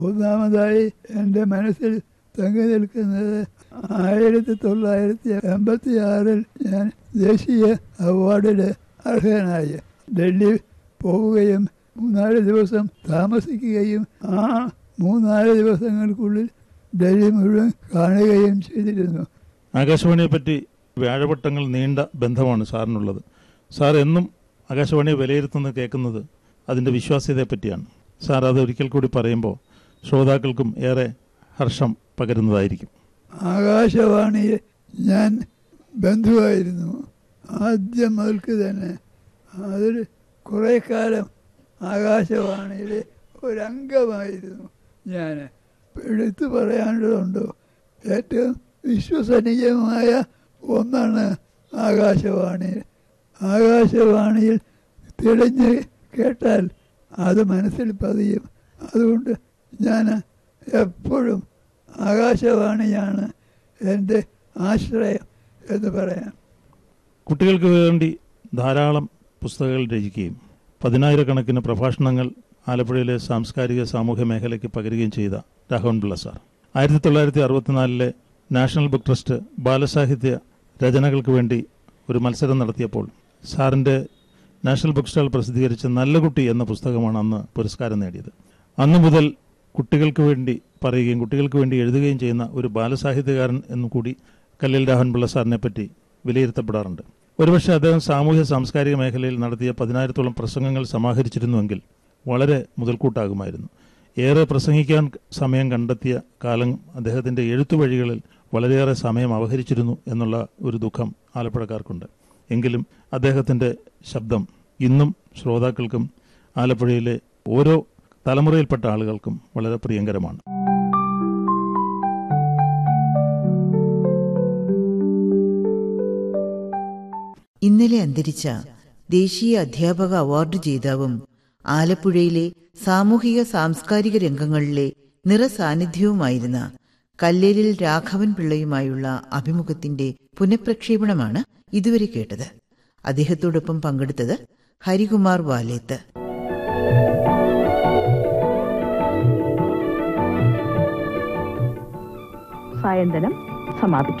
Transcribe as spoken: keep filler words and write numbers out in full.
ഒന്നാമതായി എൻ്റെ മനസ്സിൽ തങ്ങി നിൽക്കുന്നത് ആയിരത്തി തൊള്ളായിരത്തി എൺപത്തി ആറിൽ ഞാൻ ദേശീയ അവാർഡിന് അർഹനായി ഡൽഹി പോവുകയും മൂന്നാല് ദിവസം താമസിക്കുകയും ആ മൂന്നാല് ദിവസങ്ങൾക്കുള്ളിൽ ഡൽഹി മുഴുവൻ കാണുകയും ചെയ്തിരുന്നു. ആകാശവാണിയെ പറ്റി വ്യാഴവട്ടങ്ങൾ നീണ്ട ബന്ധമാണ് സാറിനുള്ളത്. സാർ എന്നും ആകാശവാണിയെ വിലയിരുത്തുന്നത് കേൾക്കുന്നത് അതിൻ്റെ വിശ്വാസ്യതയെ പറ്റിയാണ്. സാർ അത് ഒരിക്കൽ കൂടി പറയുമ്പോൾ ശ്രോതാക്കൾക്കും ഏറെ ഹർഷം പകരുന്നതായിരിക്കും. ആകാശവാണിയിൽ ഞാൻ ബന്ധുവായിരുന്നു ആദ്യം മുതൽക്ക് തന്നെ. അതിൽ കുറേ കാലം ആകാശവാണിയിലെ ഒരംഗമായിരുന്നു ഞാൻ. എടുത്തു പറയാനുള്ളതുണ്ടോ, ഏറ്റവും വിശ്വസനീയമായ ഒന്നാണ് ആകാശവാണി. ആകാശവാണിയിൽ തെളിഞ്ഞ് കേട്ടാൽ അത് മനസ്സിൽ പതിയും. അതുകൊണ്ട് ഞാൻ എപ്പോഴും ആകാശവാണിയാണ് എൻ്റെ ആശ്രയം എന്ന് പറയാം. കുട്ടികൾക്ക് വേണ്ടി ധാരാളം പുസ്തകങ്ങൾ രചിക്കുകയും പതിനായിരക്കണക്കിന് പ്രഭാഷണങ്ങൾ ആലപ്പുഴയിലെ സാംസ്കാരിക സാമൂഹ്യ മേഖലയ്ക്ക് പകരുകയും ചെയ്ത രാഘവൻ പിള്ള സാർ ആയിരത്തി തൊള്ളായിരത്തി അറുപത്തിനാലിലെ നാഷണൽ ബുക്ക് ട്രസ്റ്റ് ബാലസാഹിത്യ രചനകൾക്ക് വേണ്ടി ഒരു മത്സരം നടത്തിയപ്പോൾ സാറിൻ്റെ നാഷണൽ ബുക്ക് സ്റ്റാൾ പ്രസിദ്ധീകരിച്ച നല്ല കുട്ടി എന്ന പുസ്തകമാണ് അന്ന് പുരസ്കാരം നേടിയത്. അന്നു മുതൽ കുട്ടികൾക്ക് വേണ്ടി പറയുകയും കുട്ടികൾക്ക് വേണ്ടി എഴുതുകയും ചെയ്യുന്ന ഒരു ബാലസാഹിത്യകാരൻ എന്നു കൂടി കല്ലിൽ രാഘവൻ പിള്ള സാറിനെ പറ്റി വിലയിരുത്തപ്പെടാറുണ്ട്. ഒരുപക്ഷെ അദ്ദേഹം സാമൂഹ്യ സാംസ്കാരിക മേഖലയിൽ നടത്തിയ പതിനായിരത്തോളം പ്രസംഗങ്ങൾ സമാഹരിച്ചിരുന്നുവെങ്കിൽ വളരെ മുതൽക്കൂട്ടാകുമായിരുന്നു. ഏറെ പ്രസംഗിക്കാൻ സമയം കണ്ടെത്തിയ കാലം അദ്ദേഹത്തിൻ്റെ എഴുത്തുവഴികളിൽ വളരെയേറെ സമയം അപഹരിച്ചിരുന്നു എന്നുള്ള ഒരു ദുഃഖം ആലപ്പുഴക്കാർക്കുണ്ട്. എങ്കിലും അദ്ദേഹത്തിൻ്റെ ശബ്ദം ഇന്നും ശ്രോതാക്കൾക്കും ആലപ്പുഴയിലെ ഓരോ തലമുറയിൽപ്പെട്ട ആളുകൾക്കും വളരെ പ്രിയങ്കരമാണ്. ഇന്നലെ അന്തരിച്ച ദേശീയ അധ്യാപക അവാർഡ് ജേതാവും ആലപ്പുഴയിലെ സാമൂഹിക സാംസ്കാരിക രംഗങ്ങളിലെ നിറസാന്നിധ്യവുമായിരുന്ന കല്ലേലിൽ രാഘവൻ പിള്ളയുമായുള്ള അഭിമുഖത്തിന്റെ പുനഃപ്രക്ഷേപണമാണ് ഇതുവരെ കേട്ടത്. അദ്ദേഹത്തോടൊപ്പം പങ്കെടുത്തത് ഹരികുമാർ വാലേത്ത്. സായന്തനം സമാപിച്ചു.